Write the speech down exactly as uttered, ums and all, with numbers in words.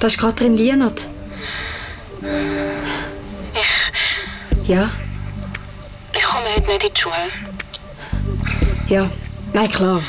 Das ist Katrin Lienert. Ich... Ja? Ich komme heute nicht in die Schule. Ja, nein, klar.